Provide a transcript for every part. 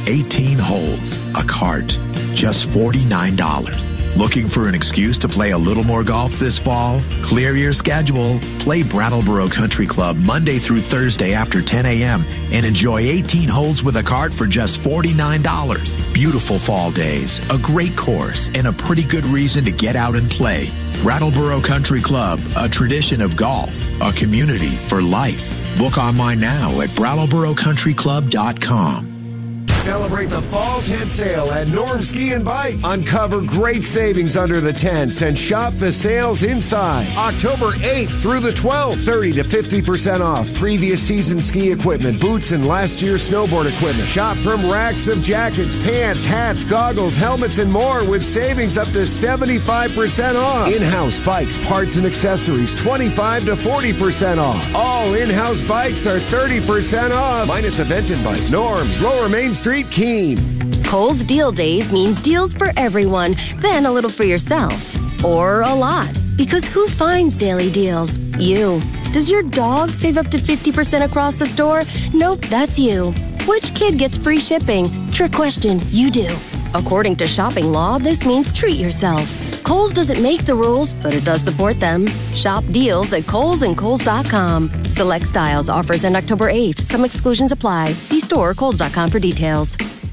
18 holes, a cart, just $49. Looking for an excuse to play a little more golf this fall? Clear your schedule. Play Brattleboro Country Club Monday through Thursday after 10 a.m. and enjoy 18 holes with a cart for just $49. Beautiful fall days, a great course, and a pretty good reason to get out and play. Brattleboro Country Club, a tradition of golf, a community for life. Book online now at BrattleboroCountryClub.com. Celebrate the fall tent sale at Norm Ski and Bike. Uncover great savings under the tents and shop the sales inside. October 8th through the 12th, 30 to 50% off previous season ski equipment, boots, and last year's snowboard equipment. Shop from racks of jackets, pants, hats, goggles, helmets, and more with savings up to 75% off. In-house bikes, parts, and accessories, 25 to 40% off. All in-house bikes are 30% off, minus Aventon bikes. Norm's, Lower Main Street, Keene. Kohl's Deal Days means deals for everyone, then a little for yourself. Or a lot. Because who finds daily deals? You. Does your dog save up to 50% across the store? Nope, that's you. Which kid gets free shipping? Trick question, you do. According to shopping law, this means treat yourself. Kohl's doesn't make the rules, but it does support them. Shop deals at Kohl's and Kohl's.com. Select styles, offers end October 8th. Some exclusions apply. See store or Kohl's.com for details.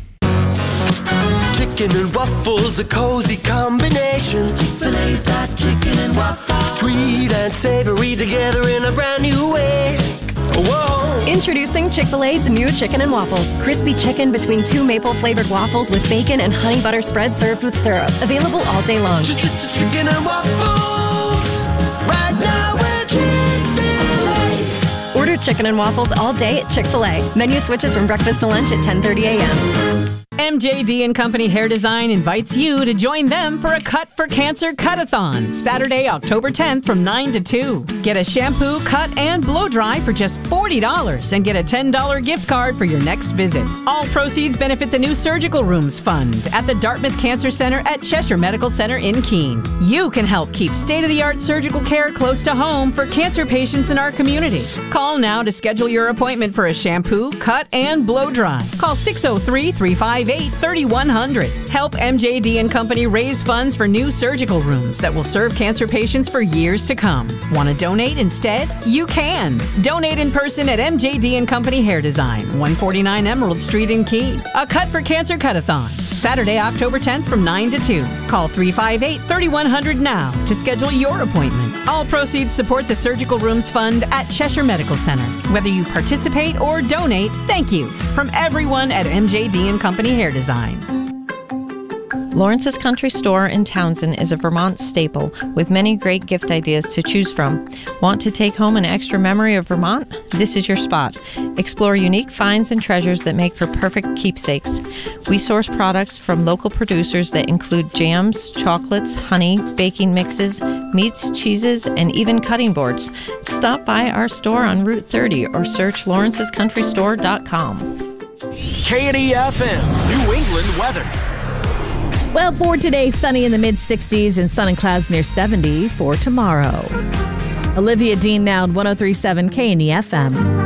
Chicken and waffles, a cozy combination. Chick-fil-A's got chicken and waffles. Sweet and savory together in a brand new way. Whoa! Introducing Chick-fil-A's new chicken and waffles. Crispy chicken between two maple-flavored waffles with bacon and honey butter spread served with syrup. Available all day long. Chicken and waffles. Right now at Chick-fil-A. Order chicken and waffles all day at Chick-fil-A. Menu switches from breakfast to lunch at 10:30 a.m. MJD & Company Hair Design invites you to join them for a Cut for Cancer Cut-a-thon, Saturday, October 10th from 9 to 2. Get a shampoo, cut, and blow dry for just $40 and get a $10 gift card for your next visit. All proceeds benefit the new Surgical Rooms Fund at the Dartmouth Cancer Center at Cheshire Medical Center in Keene. You can help keep state-of-the-art surgical care close to home for cancer patients in our community. Call now to schedule your appointment for a shampoo, cut, and blow dry. Call 603-358-3100. Help MJD & Company raise funds for new surgical rooms that will serve cancer patients for years to come. Want to donate instead? You can. Donate in person at MJD & Company Hair Design, 149 Emerald Street in Keene. A Cut for Cancer Cut-a-thon, Saturday, October 10th from 9 to 2. Call 358-3100 now to schedule your appointment. All proceeds support the Surgical Rooms Fund at Cheshire Medical Center. Whether you participate or donate, thank you from everyone at MJD & Company Hair Design. Lawrence's Country Store in Townsend is a Vermont staple with many great gift ideas to choose from. Want to take home an extra memory of Vermont? This is your spot. Explore unique finds and treasures that make for perfect keepsakes. We source products from local producers that include jams, chocolates, honey, baking mixes, meats, cheeses, and even cutting boards. Stop by our store on Route 30 or search lawrencescountrystore.com. K&E-FM, New England weather. Well, for today, sunny in the mid-60s and sun and clouds near 70 for tomorrow. Olivia Dean now at 103.7 K&E-FM.